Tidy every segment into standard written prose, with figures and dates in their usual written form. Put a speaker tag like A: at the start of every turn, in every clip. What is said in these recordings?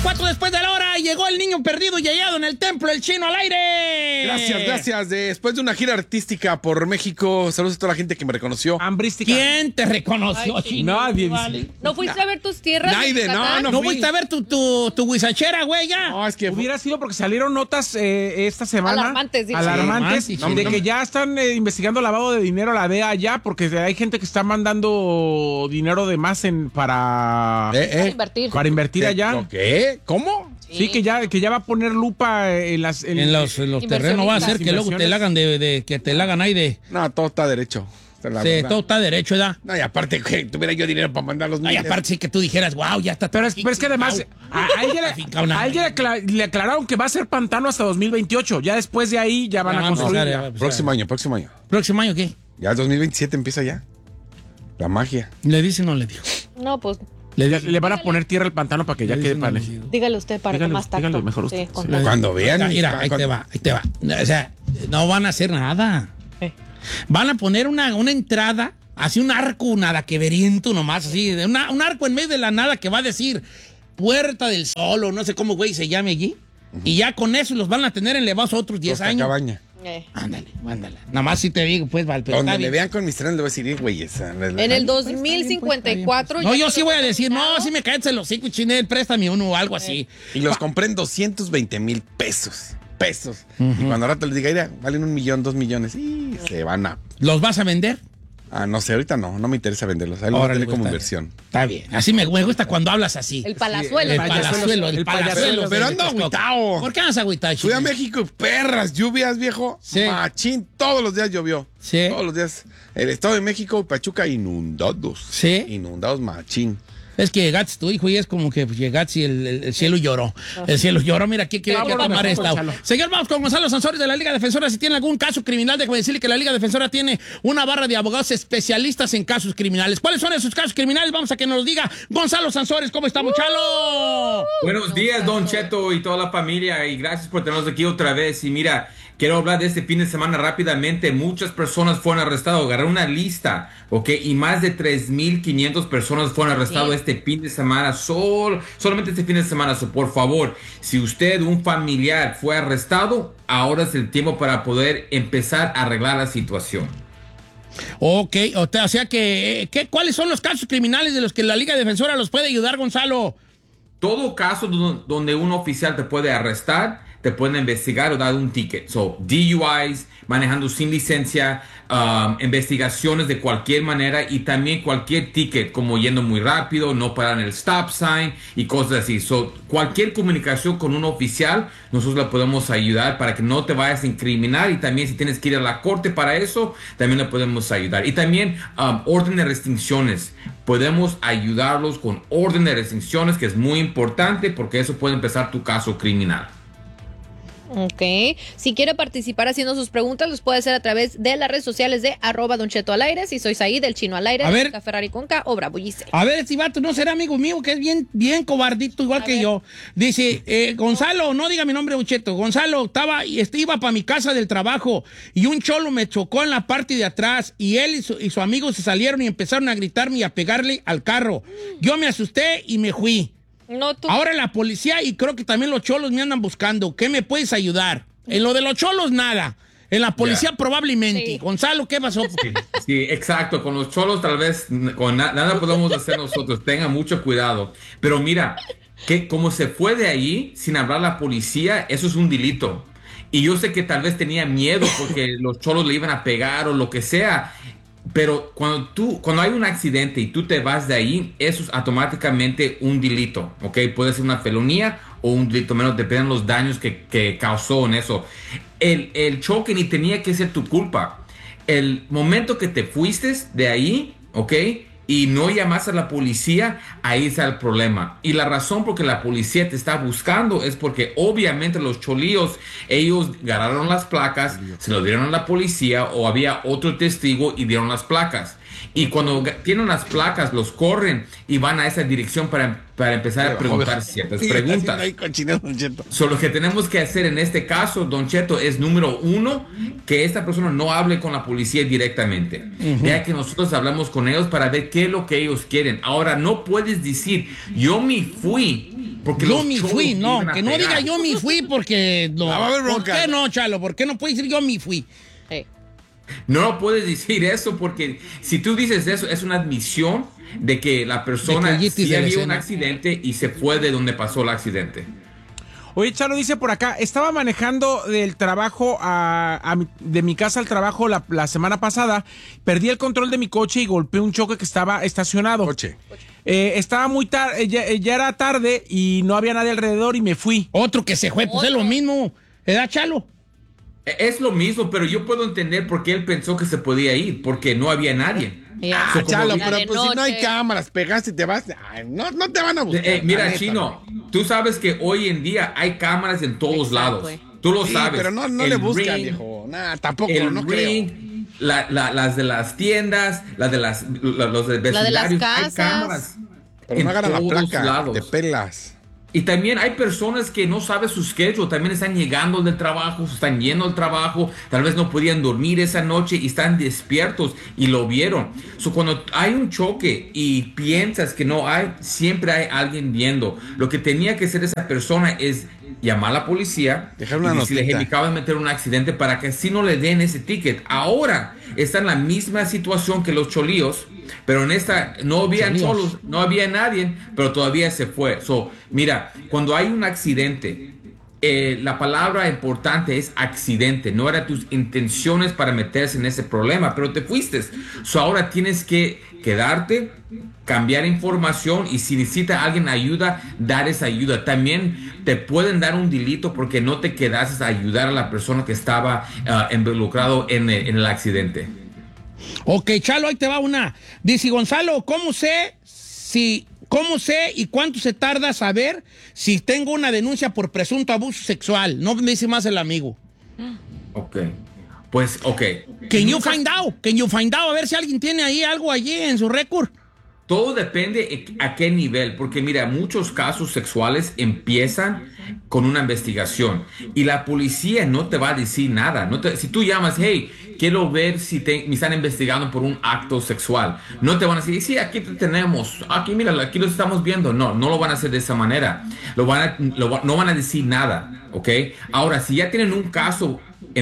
A: 4 después de la hora. Llegó el niño perdido y hallado en el templo del Chino al aire.
B: Gracias. Después de una gira artística por México, saludos a toda la gente que me reconoció.
A: Hambrística. ¿Quién te reconoció, Chino?
C: Nadie.
A: Vale.
D: ¿No fuiste a ver tus tierras?
A: No fuiste a ver tu guisachera, güey, ya.
B: No, es que
C: hubiera sido porque salieron notas esta semana.
D: Alarmantes, dice.
C: Alarmantes.
A: Sí,
C: de que ya están investigando lavado de dinero a la DEA ya, porque hay gente que está mandando dinero de más para
D: invertir.
C: Para invertir allá.
B: ¿Qué? ¿Cómo?
C: Sí, que ya va a poner lupa en los
A: terrenos. Va a ser que luego te la hagan que te la hagan ahí de...
B: No, todo está derecho.
A: Sí, todo está derecho, ¿verdad?
B: No, y aparte que tuviera yo dinero para mandar los
A: niños. Y aparte sí que tú dijeras, wow, ya está.
C: Pero es que además, a ella le aclararon que va a ser pantano hasta 2028. Ya después de ahí ya van a construir.
B: Próximo año.
A: ¿Próximo año qué?
B: Ya el 2027 empieza ya. La magia.
A: ¿Le dice o no le dijo?
D: No, pues...
C: Le van a poner tierra al pantano para que ya quede para
D: Dígale usted para que más tacto.
C: Dígale mejor usted.
D: Sí,
B: cuando vean.
A: Mira, ahí te va. O sea, no van a hacer nada. Van a poner una entrada, así un arco nada que veriento nomás, así, un arco en medio de la nada que va a decir Puerta del Sol o no sé cómo, güey, se llame allí. Y ya con eso los van a tener elevados otros 10 años.
B: Cabaña.
A: Ándale. Nada más si te digo, pues, Val.
B: Donde me vean con mis trenes le voy a decir, güey,
D: en el 2054.
A: No, yo sí voy a decir, no, sí me caen los 5 chinel, préstame uno o algo así.
B: Y los compré en 220,000 pesos. Y cuando ahora te les diga, mira, valen 1 millón, 2 millones. Y se van a...
A: ¿Los vas a vender?
B: No sé, ahorita no me interesa venderlos. Ahí los voy a tener como inversión.
A: Está bien. Así me gusta cuando hablas así.
D: El palazuelo.
A: El palazuelo.
B: Pero ando agüitado.
A: ¿Por qué andas agüitado,
B: Fui a México, perras lluvias, viejo.
A: Sí.
B: Machín, todos los días llovió.
A: Sí.
B: Todos los días. El Estado de México, Pachuca, inundados.
A: Sí.
B: Inundados, machín.
A: Es que llegaste tu hijo y es como que llegaste y el cielo lloró. El cielo lloró. Mira, aquí quiere tomar esta. Señor, vamos con Gonzalo Sansores de la Liga Defensora. Si tiene algún caso criminal, déjame decirle que la Liga Defensora tiene una barra de abogados especialistas en casos criminales. ¿Cuáles son esos casos criminales? Vamos a que nos los diga Gonzalo Sansores. ¿Cómo estamos, Chalo?
E: Buenos días, Don Cheto y toda la familia. Y gracias por tenernos aquí otra vez. Y mira, quiero hablar de este fin de semana rápidamente. Muchas personas fueron arrestadas. Agarré una lista, ¿ok? Y más de 3,500 personas fueron arrestadas este fin de semana. Solamente este fin de semana. Por favor, si usted, un familiar, fue arrestado, ahora es el tiempo para poder empezar a arreglar la situación.
A: Ok, o sea que ¿cuáles son los casos criminales de los que la Liga Defensora los puede ayudar, Gonzalo?
E: Todo caso donde un oficial te puede arrestar, te pueden investigar o dar un ticket. So, DUIs, manejando sin licencia, investigaciones de cualquier manera y también cualquier ticket, como yendo muy rápido, no parar en el stop sign y cosas así. So, cualquier comunicación con un oficial, nosotros le podemos ayudar para que no te vayas a incriminar, y también si tienes que ir a la corte para eso, también le podemos ayudar. Y también orden de restricciones. Podemos ayudarlos con orden de restricciones, que es muy importante porque eso puede empezar tu caso criminal.
D: Ok. Si quiere participar haciendo sus preguntas, los puede hacer a través de las redes sociales de @DonChetoAlAire. Si soy Saí del Chino al Aire,
A: a ver,
D: Ferrari con K o Bravo Gise.
A: A ver, este vato no será amigo mío, que es bien cobardito, igual que yo. Dice, Gonzalo, no diga mi nombre, Cheto. Gonzalo, iba para mi casa del trabajo y un cholo me chocó en la parte de atrás y él y su amigo se salieron y empezaron a gritarme y a pegarle al carro. Yo me asusté y me fui.
D: No,
A: Ahora la policía y creo que también los cholos me andan buscando. ¿Qué me puedes ayudar? En lo de los cholos, nada. En la policía probablemente. Sí. Gonzalo, ¿qué pasó?
E: Sí, exacto. Con los cholos tal vez nada podemos hacer nosotros. Tengan mucho cuidado. Pero mira, que como se fue de ahí sin hablar a la policía, eso es un delito. Y yo sé que tal vez tenía miedo porque los cholos le iban a pegar o lo que sea. Pero cuando hay un accidente y tú te vas de ahí, eso es automáticamente un delito, ¿ok? Puede ser una felonía o un delito menos, dependen de los daños que causó en eso. El choque ni tenía que ser tu culpa. El momento que te fuiste de ahí, ¿ok? Y no llamas a la policía, ahí está el problema. Y la razón por que la policía te está buscando es porque obviamente los cholíos, ellos agarraron las placas, se lo dieron a la policía o había otro testigo y dieron las placas. Y cuando tienen las placas, los corren y van a esa dirección para empezar a preguntar ciertas preguntas. Lo que tenemos que hacer en este caso, Don Cheto, es número 1, que esta persona no hable con la policía directamente. Ya que nosotros hablamos con ellos para ver qué es lo que ellos quieren. Ahora, no puedes decir, yo me fui Porque
A: Yo
E: los
A: me
E: cholos
A: fui, no,
E: iban a
A: que no
E: pegar.
A: diga yo me fui porque no.
B: va a haber
A: ¿Por
B: bronca.
A: qué no, Chalo? ¿Por qué no puede decir yo me fui?
E: No puedes decir eso porque si tú dices eso, es una admisión de que la persona
A: De que oyitis
E: sí
A: de la
E: había un
A: escena.
E: accidente y se fue de donde pasó el accidente.
C: Oye, Chalo dice por acá, estaba manejando del trabajo de mi casa al trabajo la semana pasada, perdí el control de mi coche y golpeé un choque que estaba estacionado.
B: Coche.
C: Estaba muy tarde, ya era tarde y no había nadie alrededor y me fui.
A: Otro que se fue, pues es lo mismo. ¿Edad, Chalo?
E: Es lo mismo, pero yo puedo entender por qué él pensó que se podía ir, porque no había nadie.
D: Ya.
E: So, como
B: Chalo,
E: dice-
B: pero
D: de
B: pues si no hay
D: noche.
B: cámaras, pegaste y te vas, ay, no te van a buscar.
E: Mira,
B: la neta,
E: Chino,
B: güey.
E: tú sabes que hoy en día hay cámaras en todos
D: Exacto,
E: lados.
D: güey.
E: Tú lo
B: Sí,
E: sabes.
B: pero no
E: El
B: le buscan,
E: Ring,
B: viejo. Nah, tampoco,
E: El
B: no creo.
E: Ring, las de las tiendas, los de vecindarios, hay
D: casas.
E: cámaras.
B: Pero no
E: en
B: agarran la
E: todos
B: placa,
E: lados.
B: te pelas.
E: Y también hay personas que no saben su schedule, también están llegando del trabajo, están yendo al trabajo, tal vez no podían dormir esa noche y están despiertos y lo vieron. So, cuando hay un choque y piensas que no hay, siempre hay alguien viendo. Lo que tenía que hacer esa persona es llamar a la policía,
B: Dejar una
E: y decirle,
B: notita.
E: "Hey, me acabo de meter en un accidente", para que así no le den ese ticket. Ahora está en la misma situación que los cholíos, pero en esta no había cholos, no había nadie, pero todavía se fue. So, mira, cuando hay un accidente, la palabra importante es accidente. No eran tus intenciones para meterse en ese problema, pero te fuiste. So, ahora tienes que quedarte, cambiar información y si necesita alguien ayuda, dar esa ayuda. También te pueden dar un delito porque no te quedaste a ayudar a la persona que estaba involucrado en el accidente.
A: Ok, Chalo, ahí te va una. Dice Gonzalo, ¿cómo sé y cuánto se tarda saber si tengo una denuncia por presunto abuso sexual? No me dice más el amigo.
E: Ok. Pues, ok.
A: Can you find out? A ver si alguien tiene ahí algo allí en su récord.
E: Todo depende a qué nivel, porque mira, muchos casos sexuales empiezan con una investigación y la policía no te va a decir nada. Si tú llamas, hey, quiero ver si me están investigando por un acto sexual, no te van a decir, sí, aquí te tenemos, aquí mira, aquí lo estamos viendo. No lo van a hacer de esa manera. No van a decir nada, ¿ok? Ahora, si ya tienen un caso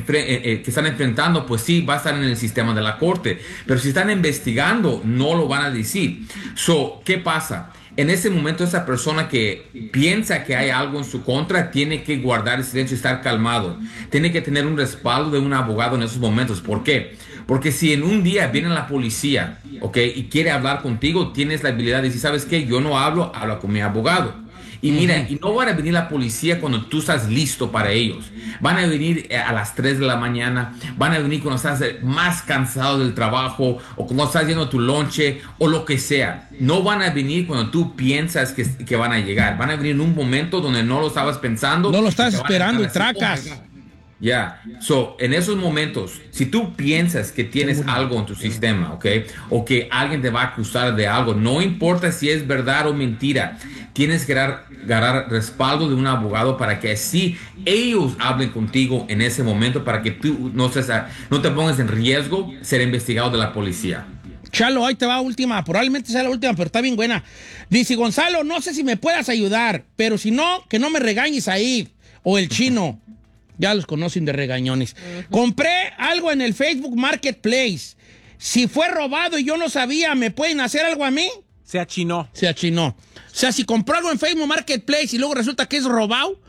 E: que están enfrentando, pues sí, va a estar en el sistema de la corte. Pero si están investigando, no lo van a decir. So, ¿qué pasa? En ese momento, esa persona que piensa que hay algo en su contra tiene que guardar el silencio y estar calmado. Tiene que tener un respaldo de un abogado en esos momentos. ¿Por qué? Porque si en un día viene la policía, ¿ok? Y quiere hablar contigo, tienes la habilidad de decir, ¿sabes qué? Yo no hablo, habla con mi abogado. Y mira, y no van a venir la policía cuando tú estás listo para ellos. Van a venir a las 3 de la mañana, van a venir cuando estás más cansado del trabajo o cuando estás yendo a tu lonche o lo que sea. No van a venir cuando tú piensas que van a llegar. Van a venir en un momento donde no lo estabas pensando.
A: No lo estás
E: y te van a
A: esperando y
E: estar así,
A: tracas.
E: "Oh my God". Ya, so, en esos momentos, si tú piensas que tienes algo en tu sistema, ¿ok? O que alguien te va a acusar de algo, no importa si es verdad o mentira, tienes que agarrar respaldo de un abogado para que así ellos hablen contigo en ese momento para que tú no te pongas en riesgo ser investigado de la policía.
A: Chalo, ahí te va última, probablemente sea la última, pero está bien buena. Dice Gonzalo, no sé si me puedas ayudar, pero si no, que no me regañes ahí, o el Chino. Ya los conocen de regañones. Compré algo en el Facebook Marketplace. Si fue robado y yo no sabía, ¿me pueden hacer algo a mí?
C: Se achinó.
A: Se achinó. O sea, si compró algo en Facebook Marketplace y luego resulta que es robado,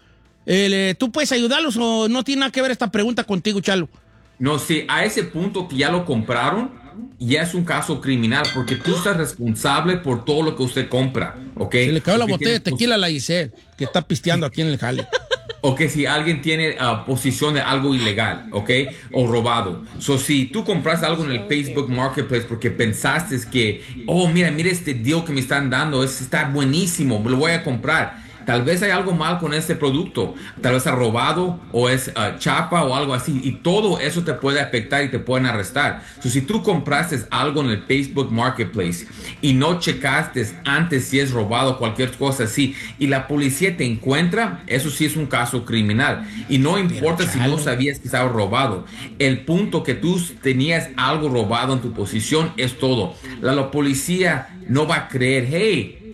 A: ¿tú puedes ayudarlos o no tiene nada que ver esta pregunta contigo, Chalo?
E: No, sí, a ese punto que ya lo compraron, ya es un caso criminal porque tú estás responsable por todo lo que usted compra, ¿ok?
A: Se le cayó la
E: Porque
A: botella de
E: tienes
A: tequila a la Giselle, que está pisteando aquí en el jale.
E: O que si alguien tiene posición de algo ilegal, ¿ok? O robado. So, si tú compras algo en el Facebook Marketplace porque pensaste que, oh, mira este deal que me están dando, está buenísimo, lo voy a comprar. Tal vez hay algo mal con este producto. Tal vez ha robado o es chapa o algo así. Y todo eso te puede afectar y te pueden arrestar. So, si tú compraste algo en el Facebook Marketplace y no checaste antes si es robado o cualquier cosa así y la policía te encuentra, eso sí es un caso criminal. Y no importa si no sabías que estaba robado. El punto que tú tenías algo robado en tu posición es todo. La policía no va a creer, hey,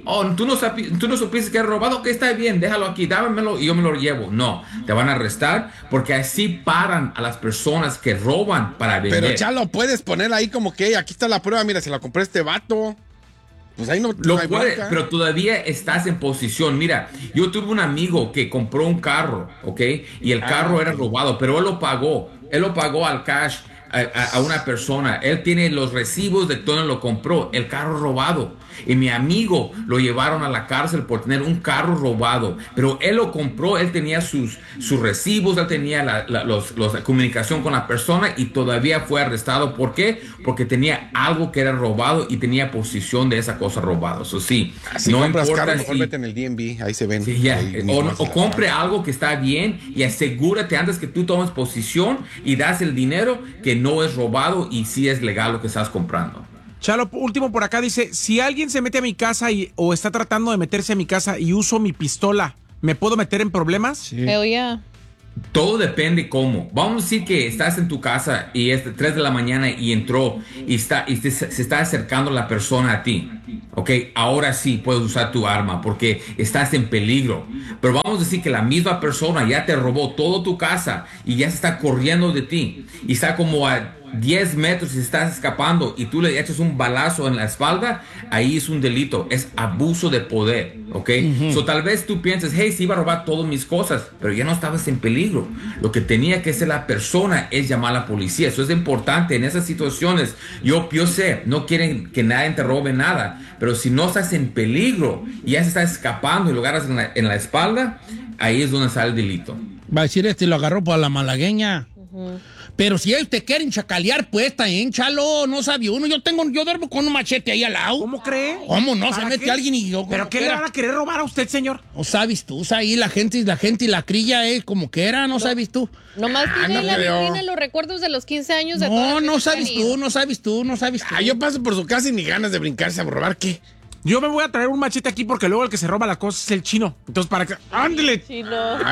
E: Oh, tú no supiste que era robado, que está bien, déjalo aquí, dámelo y yo me lo llevo. No, te van a arrestar porque así paran a las personas que roban para vender.
B: Pero ya lo puedes poner ahí como que aquí está la prueba, mira, se la compré a este vato. Pues ahí no hay bronca.
E: Pero todavía estás en posición. Mira, yo tuve un amigo que compró un carro, ¿ok? Y el carro era robado, pero él lo pagó. Él lo pagó al cash a una persona. Él tiene los recibos de donde lo compró, el carro robado. Y mi amigo lo llevaron a la cárcel por tener un carro robado. Pero él lo compró, él tenía sus recibos, él tenía la comunicación con la persona y todavía fue arrestado. ¿Por qué? Porque tenía algo que era robado y tenía posesión de esa cosa robada. Eso sí,
B: si no compras carro, mejor vete en el DMV, ahí se ven.
E: Sí, ya.
B: Ahí
E: O compre algo que está bien y asegúrate antes que tú tomes posición y das el dinero que no es robado y sí es legal lo que estás comprando.
C: Chalo, último por acá dice, si alguien se mete a mi casa o está tratando de meterse a mi casa y uso mi pistola, ¿me puedo meter en problemas?
D: Sí. Hell yeah.
E: Todo depende cómo. Vamos a decir que estás en tu casa y es 3 de la mañana y entró y se está acercando la persona a ti. Ok, ahora sí puedes usar tu arma porque estás en peligro. Pero vamos a decir que la misma persona ya te robó toda tu casa y ya se está corriendo de ti y está como a 10 metros y estás escapando y tú le echas un balazo en la espalda, ahí es un delito, es abuso de poder, ¿ok? So tal vez tú pienses, hey, sí iba a robar todas mis cosas, pero ya no estabas en peligro. Lo que tenía que hacer la persona es llamar a la policía. Eso es importante en esas situaciones. Yo sé, no quieren que nadie te robe nada, pero si no estás en peligro y ya se está escapando y lo agarras en la espalda, ahí es donde sale el delito.
A: Va a decir lo agarró por la malagueña. Pero si ellos te quieren chacalear, pues también, Chalo, no sabe uno. Yo duermo con un machete ahí al lado.
C: ¿Cómo cree?
A: ¿Cómo no? Se mete alguien y yo.
C: ¿Pero qué le van a querer robar a usted, señor?
A: No sabes tú, ahí la gente y la crilla, como que era, no sabes tú.
D: Nomás tiene la vitrina, los recuerdos de los 15 años de
A: todas no sabes tú.
B: Yo paso por su casa y ni ganas de brincarse a robar, ¿qué?
C: Yo me voy a traer un machete aquí porque luego el que se roba las cosas es el chino. Entonces, para que... ¡Ándale!
D: Chino.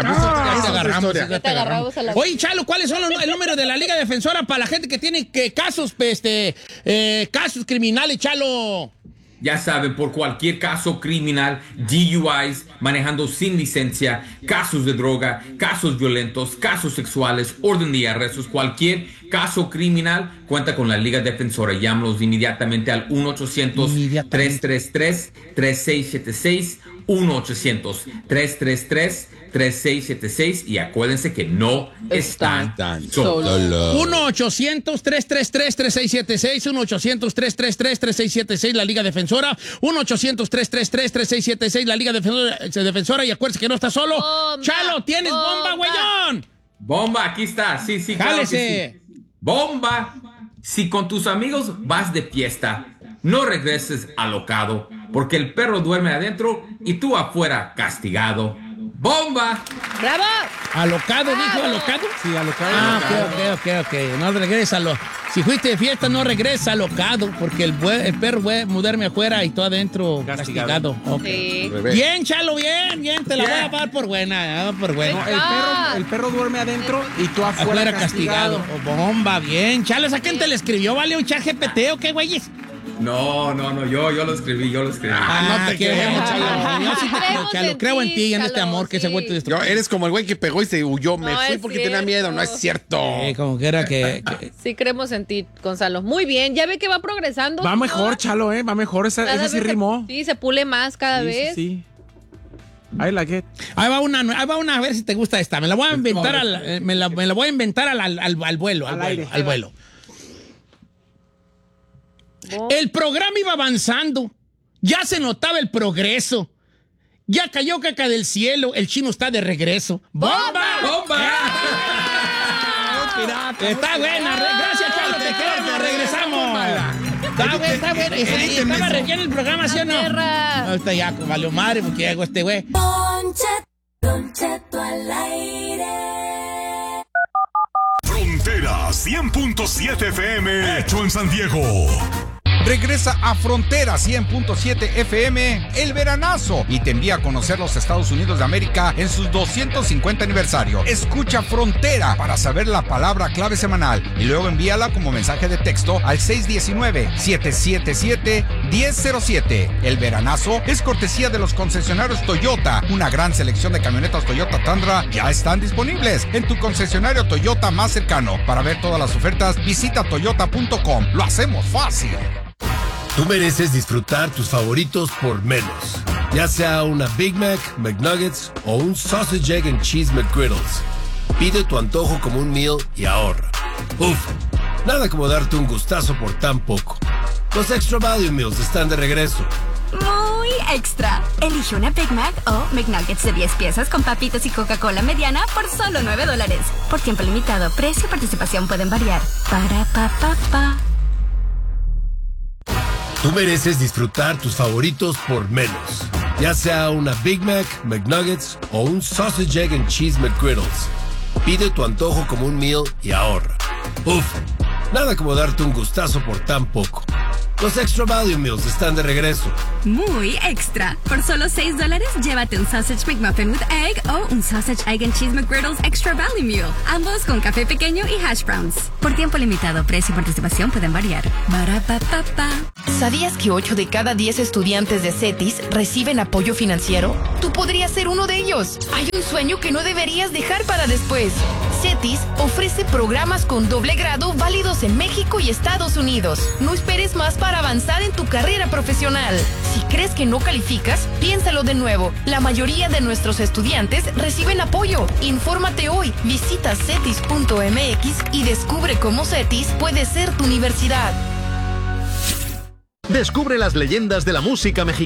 A: Ya te agarramos. Oye, Chalo, ¿cuáles son el número de la Liga Defensora para la gente que tiene casos criminales, Chalo?
E: Ya saben, por cualquier caso criminal, DUIs, manejando sin licencia, casos de droga, casos violentos, casos sexuales, orden de arrestos, cualquier caso criminal, cuenta con la Liga Defensora. Llámalos inmediatamente al 1-800-333-3676, 1-800-333-3676 y acuérdense que no están solos.
A: 1-800-333-3676, 1-800-333-3676, la Liga Defensora, 1-800-333-3676, la Liga Defensora, y acuérdense que no está solo. Bomba, Chalo, ¿tienes bomba, güeyón?
E: Bomba, aquí está, sí, claro que sí. Bomba, si con tus amigos vas de fiesta, no regreses alocado, porque el perro duerme adentro y tú afuera castigado. ¡Bomba!
D: ¡Bravo!
A: ¿Alocado, dijo? ¿Alocado?
C: Sí, alocado.
A: Ok. No regresa. Si fuiste de fiesta, no regresa alocado, porque el perro duerme afuera y tú adentro castigado. Okay. Sí. Bien, Chalo, bien. Te la voy a pagar por buena.
C: No, el perro duerme adentro y tú afuera castigado.
A: Bomba, bien. Chalo, ¿a quién te le escribió? ¿Vale un chat GPT o qué, güeyes?
E: No, yo lo escribí.
A: No te queremos, Chalo. Yo sí te creo, Chalo. Creo en ti, en este amor que se ha vuelto destructivo.
B: Eres como el güey que pegó y se huyó. Me fui porque tenía miedo. No es cierto.
A: Como que era que...
D: Sí, creemos en ti, Gonzalo. Muy bien. Ya ve que va progresando.
C: Va mejor, Chalo, va mejor. Esa sí rimó.
D: Sí, se pule más cada vez.
C: Sí. I like it.
A: Ahí va una, a ver si te gusta esta. Me la voy a inventar al vuelo. Al vuelo. El programa iba avanzando, ya se notaba el progreso, ya cayó caca del cielo, el chino está de regreso. ¡Bomba! Está buena, gracias, Chalo, te queremos, regresamos. Está buena. Estaba relleno el programa, ¿sí o no? Ahorita ya valió madre porque hago este güey.
F: Don Cheto al aire.
G: Frontera 100.7 FM, hecho en San Diego. Regresa a Frontera 100.7 FM el veranazo y te envía a conocer los Estados Unidos de América en sus 250 aniversario. Escucha Frontera para saber la palabra clave semanal y luego envíala como mensaje de texto al 619-777-1007. El veranazo es cortesía de los concesionarios Toyota. Una gran selección de camionetas Toyota Tundra ya están disponibles en tu concesionario Toyota más cercano. Para ver todas las ofertas, visita toyota.com. Lo hacemos fácil.
H: Tú mereces disfrutar tus favoritos por menos. Ya sea una Big Mac, McNuggets o un Sausage, Egg and Cheese McGriddles. Pide tu antojo como un meal y ahorra. Uf, nada como darte un gustazo por tan poco. Los Extra Value Meals están de regreso.
I: Muy extra. Elige una Big Mac o McNuggets de 10 piezas con papitas y Coca-Cola mediana por solo $9. Por tiempo limitado, precio y participación pueden variar. Para pa pa pa.
H: Tú mereces disfrutar tus favoritos por menos. Ya sea una Big Mac, McNuggets o un Sausage, Egg and Cheese McGriddles. Pide tu antojo como un meal y ahorra. Uf, nada como darte un gustazo por tan poco. Los Extra Value Meals están de regreso.
I: Muy extra. Por solo $6, llévate un Sausage McMuffin with Egg o un Sausage, Egg and Cheese McGriddles Extra Value Meal. Ambos con café pequeño y hash browns. Por tiempo limitado, precio y participación pueden variar. Barapapapa.
J: ¿Sabías que 8 de cada 10 estudiantes de CETIS reciben apoyo financiero? Tú podrías ser uno de ellos. Hay un sueño que no deberías dejar para después. CETIS ofrece programas con doble grado válidos en México y Estados Unidos. No esperes más para avanzar en tu carrera profesional. Si crees que no calificas, piénsalo de nuevo. La mayoría de nuestros estudiantes reciben apoyo. Infórmate hoy. Visita cetis.mx y descubre cómo CETIS puede ser tu universidad.
K: Descubre las leyendas de la música mexicana.